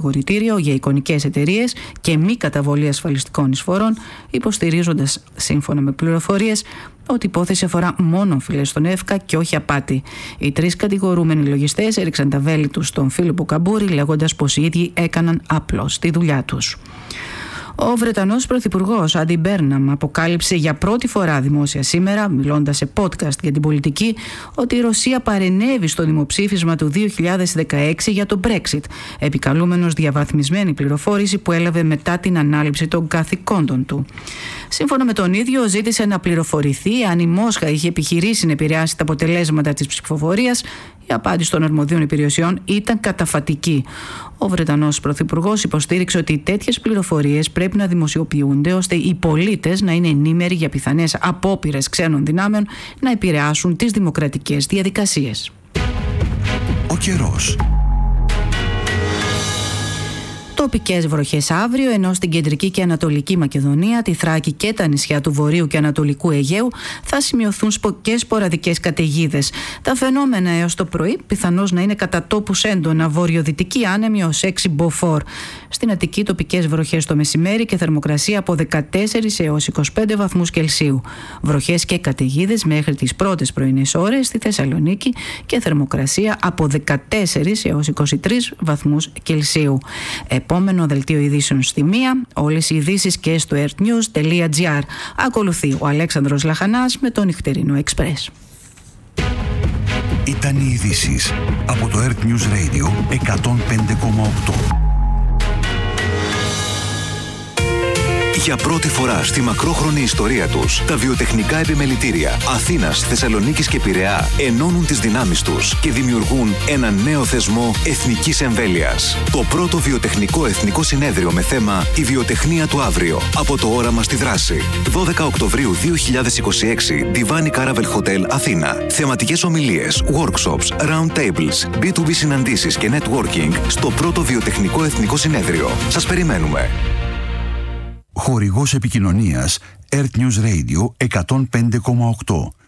κατηγορητήριο για εικονικές εταιρείες και μη καταβολή ασφαλιστικών εισφορών, υποστηρίζοντας, σύμφωνα με πληροφορίες, ότι η υπόθεση αφορά μόνο οφειλές στον ΕΦΚΑ και όχι απάτη. Οι 3 κατηγορούμενοι λογιστές έριξαν τα βέλη τους στον Φίλιππο Καμπούρη, λέγοντας πως οι ίδιοι έκαναν απλώς τη δουλειά τους. Ο Βρετανός Πρωθυπουργός Άντι Μπέρναμ αποκάλυψε για πρώτη φορά δημόσια σήμερα, μιλώντας σε podcast για την πολιτική, ότι η Ρωσία παρενέβη στο δημοψήφισμα του 2016 για το Brexit, επικαλούμενος διαβαθμισμένη πληροφόρηση που έλαβε μετά την ανάληψη των καθηκόντων του. Σύμφωνα με τον ίδιο, ζήτησε να πληροφορηθεί αν η Μόσχα είχε επιχειρήσει να επηρεάσει τα αποτελέσματα της ψηφοφορίας. Η απάντηση των αρμοδίων υπηρεσιών ήταν καταφατική. Ο Βρετανός Πρωθυπουργός υποστήριξε ότι τέτοιες πληροφορίες πρέπει να δημοσιοποιούνται ώστε οι πολίτες να είναι ενήμεροι για πιθανές απόπειρες ξένων δυνάμεων να επηρεάσουν τις δημοκρατικές διαδικασίες. Ο καιρός. Τοπικές βροχές αύριο, ενώ στην κεντρική και ανατολική Μακεδονία, τη Θράκη και τα νησιά του Βορείου και Ανατολικού Αιγαίου θα σημειωθούν και σποραδικές καταιγίδες. Τα φαινόμενα έως το πρωί πιθανώς να είναι κατά τόπους έντονα, βορειοδυτική άνεμη ως 6 μποφόρ. Στην Αττική τοπικές βροχές το μεσημέρι και θερμοκρασία από 14 έως 25 βαθμούς Κελσίου. Βροχές και καταιγίδες μέχρι τις πρώτες πρωινές ώρες στη Θεσσαλονίκη και θερμοκρασία από 14 έως 23 βαθμούς Κελσίου. Επόμενο δελτίο ειδήσεων στη 1, όλες οι ειδήσεις και στο earthnews.gr. Ακολουθεί ο Αλέξανδρος Λαχανάς με το νυχτερινό Express. Ήταν οι ειδήσεις από το Earth News Radio 105,8. Για πρώτη φορά στη μακρόχρονη ιστορία τους, τα βιοτεχνικά επιμελητήρια Αθήνας, Θεσσαλονίκης και Πειραιά ενώνουν τις δυνάμεις τους και δημιουργούν ένα νέο θεσμό εθνικής εμβέλειας. Το πρώτο βιοτεχνικό εθνικό συνέδριο με θέμα «Η βιοτεχνία του αύριο». Από το όραμα στη δράση. 12 Οκτωβρίου 2026, Divani Caravel Hotel, Αθήνα. Θεματικές ομιλίες, workshops, round tables, B2B συναντήσεις και networking στο πρώτο βιοτεχνικό εθνικό συνέδριο. Σας περιμένουμε. Χορηγός επικοινωνίας Earth News Radio 105,8.